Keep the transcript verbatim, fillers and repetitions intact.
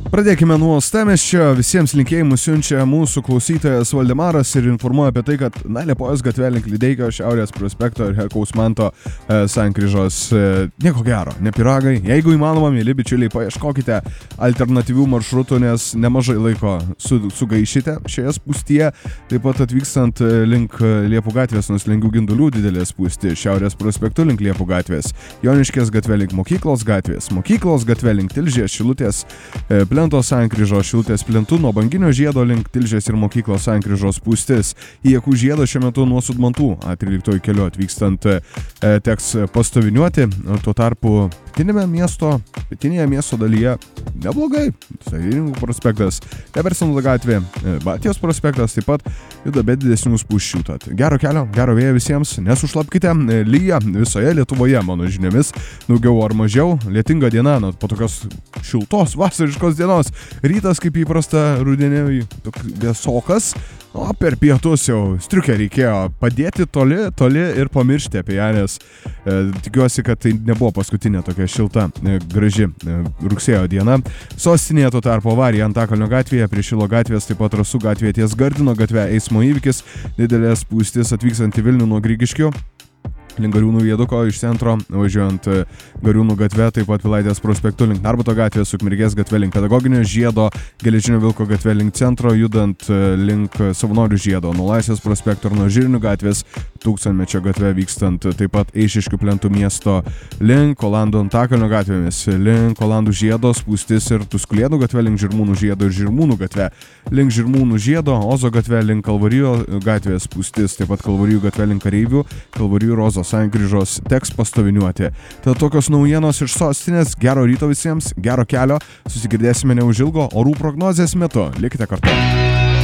Pradėkime nuo uostamiesčio. Visiems linkėjimus siunčia mūsų klausytojas Valdemaras ir informuoja apie tai, kad na, Liepojos gatve link Lideikio, Šiaurės prospekto ir Herkaus Manto e, sankryžos e, nieko gero, ne piragai. Jeigu įmanoma, mėly bičiuliai, paieškokite alternatyvių maršrutų, nes nemažai laiko su, sugaišite šioje spūstyje. Taip pat atvykstant link Liepų gatvės, nuslingių Gindulių didelė spūsti, Šiaurės prospektu link Liepų gatvės, Joniškės gatve link Mokyklos gatvės, Mokyklos gatve link Tilžės, Šilutės, e, Plento sankryžos, Šilutės plentų, nuo Banginio žiedo link Tilžės ir Mokyklos sankryžos spūstis. Į Jakų žiedą šiuo metu nuo Sudmantų A tryliktuoju keliu atvykstant e, teks pastoviniuoti. Tuo tarpu pietinėme miesto, pietinėje miesto dalyje neblogai. Sairininkų prospektas, Tebersonų gatvė, Baltijos prospektas taip pat juda be didesnių spūsčių. Tad gero kelio, gero vėjo visiems, nesušlapkite, lyja visoje Lietuvoje, mano žiniomis, daugiau ar mažiau. Lietinga diena, nu, po tokios šiltos vasariškos dienos. Rytas kaip įprasta rudeniui vėsokas, o per pietus jau striukę reikėjo padėti toli, toli ir pamiršti apie ją, nes e, tikiuosi, kad tai nebuvo paskutinė tokia šilta, e, graži e, rugsėjo diena. Sostinėje tuo tarpu avarija Antakalnio gatvėje, prie Šilo gatvės, taip pat Rasų gatvėje ties Gardino gatve eismo įvykis, didelės spūstis atvykstant į Vilnių nuo Grigiškių. Link Gariūnų vieduko iš centro, važiuojant Gariūnų gatve, taip pat Pilaitės prospektu link Narbuto gatvės, Ukmergės gatve link Pedagoginio žiedo, Geležinio Vilko gatve link centro, judant link Savanorių žiedo, nuo Laisvės prospekto ir nuo Žirnių gatvės, Tūkstantmečio gatve vykstant taip pat Eišiškių plentų miesto link Olandų Antakalnio gatvėmis, link Olandų žiedo, spūstis ir Tuskulėnų gatve link Žirmūnų žiedo ir Žirmūnų gatve, link Žirmūnų žiedo, Ozo gatve link Kalvarijų gatvės, spūstis taip pat Kalvarijų gatve link Kareivių, Kalvarijų ir Ozo sankryžos teks pastoviniuoti. Tad tokios naujienos iš sostinės, gero ryto visiems, gero kelio, susigirdėsime neužilgo orų prognozės metu. Likite kartu.